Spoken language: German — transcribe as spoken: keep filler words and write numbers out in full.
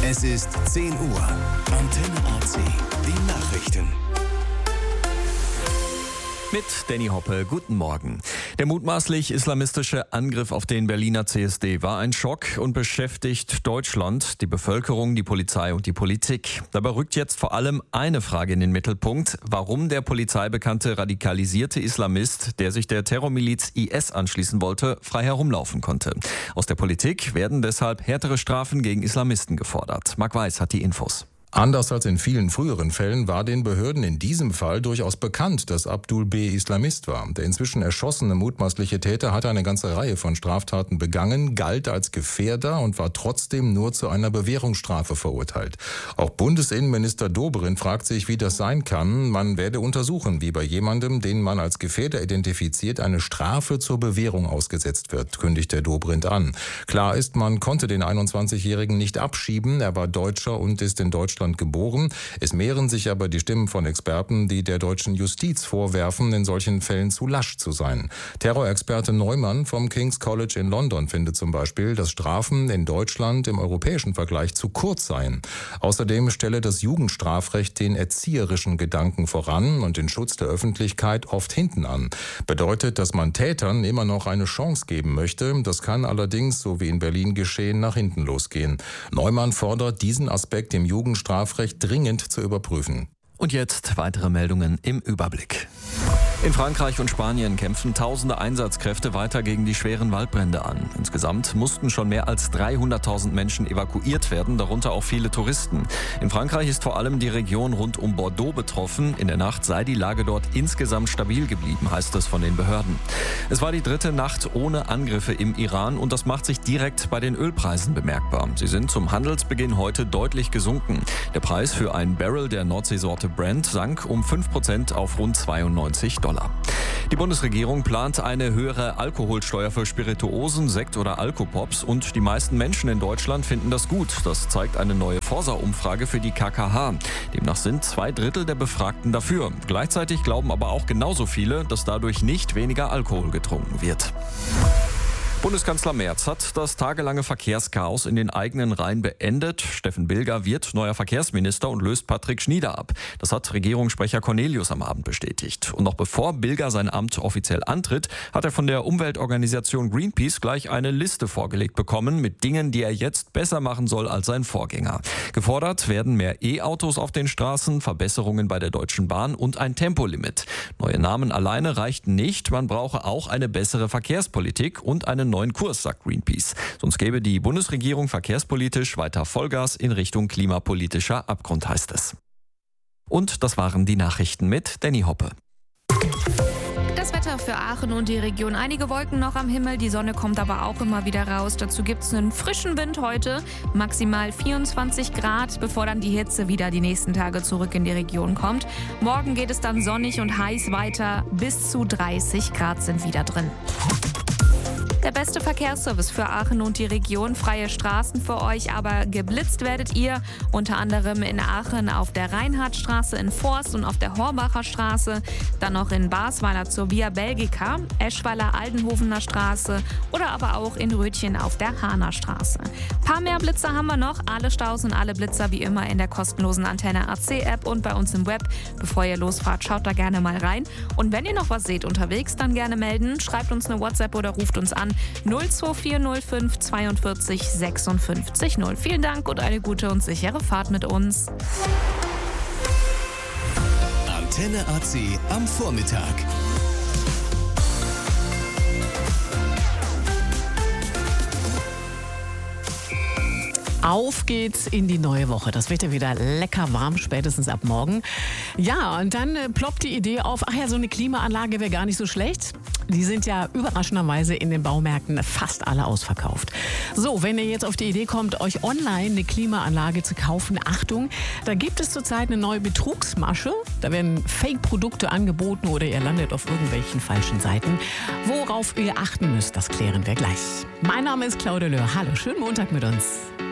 Es ist zehn Uhr. Antenne A C. Die Nachrichten. Mit Danny Hoppe, guten Morgen. Der mutmaßlich islamistische Angriff auf den Berliner C S D war ein Schock und beschäftigt Deutschland, die Bevölkerung, die Polizei und die Politik. Dabei rückt jetzt vor allem eine Frage in den Mittelpunkt: Warum der polizeibekannte radikalisierte Islamist, der sich der Terrormiliz I S anschließen wollte, frei herumlaufen konnte. Aus der Politik werden deshalb härtere Strafen gegen Islamisten gefordert. Marc Weiß hat die Infos. Anders als in vielen früheren Fällen war den Behörden in diesem Fall durchaus bekannt, dass Abdul B. Islamist war. Der inzwischen erschossene mutmaßliche Täter hatte eine ganze Reihe von Straftaten begangen, galt als Gefährder und war trotzdem nur zu einer Bewährungsstrafe verurteilt. Auch Bundesinnenminister Dobrindt fragt sich, wie das sein kann. Man werde untersuchen, wie bei jemandem, den man als Gefährder identifiziert, eine Strafe zur Bewährung ausgesetzt wird, kündigt der Dobrindt an. Klar ist, man konnte den einundzwanzigjährigen nicht abschieben. Er war Deutscher und ist in Deutschland geboren. Es mehren sich aber die Stimmen von Experten, die der deutschen Justiz vorwerfen, in solchen Fällen zu lasch zu sein. Terrorexperte Neumann vom King's College in London findet zum Beispiel, dass Strafen in Deutschland im europäischen Vergleich zu kurz seien. Außerdem stelle das Jugendstrafrecht den erzieherischen Gedanken voran und den Schutz der Öffentlichkeit oft hinten an. Bedeutet, dass man Tätern immer noch eine Chance geben möchte. Das kann allerdings, so wie in Berlin geschehen, nach hinten losgehen. Neumann fordert, diesen Aspekt im Jugendstrafrecht dringend zu überprüfen. Und jetzt weitere Meldungen im Überblick. In Frankreich und Spanien kämpfen tausende Einsatzkräfte weiter gegen die schweren Waldbrände an. Insgesamt mussten schon mehr als dreihunderttausend Menschen evakuiert werden, darunter auch viele Touristen. In Frankreich ist vor allem die Region rund um Bordeaux betroffen. In der Nacht sei die Lage dort insgesamt stabil geblieben, heißt es von den Behörden. Es war die dritte Nacht ohne Angriffe im Iran und das macht sich direkt bei den Ölpreisen bemerkbar. Sie sind zum Handelsbeginn heute deutlich gesunken. Der Preis für ein Barrel der Nordseesorte Brent sank um fünf Prozent auf rund zweiundneunzig Dollar. Die Bundesregierung plant eine höhere Alkoholsteuer für Spirituosen, Sekt oder Alkopops und die meisten Menschen in Deutschland finden das gut. Das zeigt eine neue Forsa-Umfrage für die K K H. Demnach sind zwei Drittel der Befragten dafür. Gleichzeitig glauben aber auch genauso viele, dass dadurch nicht weniger Alkohol getrunken wird. Bundeskanzler Merz hat das tagelange Verkehrschaos in den eigenen Reihen beendet. Steffen Bilger wird neuer Verkehrsminister und löst Patrick Schnieder ab. Das hat Regierungssprecher Cornelius am Abend bestätigt. Und noch bevor Bilger sein Amt offiziell antritt, hat er von der Umweltorganisation Greenpeace gleich eine Liste vorgelegt bekommen mit Dingen, die er jetzt besser machen soll als sein Vorgänger. Gefordert werden mehr E-Autos auf den Straßen, Verbesserungen bei der Deutschen Bahn und ein Tempolimit. Neue Namen alleine reichten nicht. Man brauche auch eine bessere Verkehrspolitik und einen neuen Kurs, sagt Greenpeace. Sonst gäbe die Bundesregierung verkehrspolitisch weiter Vollgas in Richtung klimapolitischer Abgrund, heißt es. Und das waren die Nachrichten mit Danny Hoppe. Das Wetter für Aachen und die Region. Einige Wolken noch am Himmel, die Sonne kommt aber auch immer wieder raus. Dazu gibt es einen frischen Wind heute, maximal vierundzwanzig Grad, bevor dann die Hitze wieder die nächsten Tage zurück in die Region kommt. Morgen geht es dann sonnig und heiß weiter, bis zu dreißig Grad sind wieder drin. Der beste Verkehrsservice für Aachen und die Region. Freie Straßen für euch, aber geblitzt werdet ihr unter anderem in Aachen auf der Reinhardtstraße in Forst und auf der Horbacher Straße, dann noch in Basweiler zur Via Belgica, Eschweiler Aldenhofener Straße oder aber auch in Rötchen auf der Hahner Straße. Ein paar mehr Blitzer haben wir noch. Alle Staus und alle Blitzer wie immer in der kostenlosen Antenne A C App und bei uns im Web. Bevor ihr losfahrt, schaut da gerne mal rein. Und wenn ihr noch was seht unterwegs, dann gerne melden. Schreibt uns eine WhatsApp oder ruft uns an. null zwei vier null fünf zweiundvierzig sechsundfünfzig null. Vielen Dank und eine gute und sichere Fahrt mit uns. Antenne A C am Vormittag. Auf geht's in die neue Woche. Das wird ja wieder lecker warm, spätestens ab morgen. Ja, und dann äh, ploppt die Idee auf, ach ja, so eine Klimaanlage wäre gar nicht so schlecht. Die sind ja überraschenderweise in den Baumärkten fast alle ausverkauft. So, wenn ihr jetzt auf die Idee kommt, euch online eine Klimaanlage zu kaufen, Achtung, da gibt es zurzeit eine neue Betrugsmasche. Da werden Fake-Produkte angeboten oder ihr landet auf irgendwelchen falschen Seiten. Worauf ihr achten müsst, das klären wir gleich. Mein Name ist Claudia Löhr. Hallo, schönen Montag mit uns.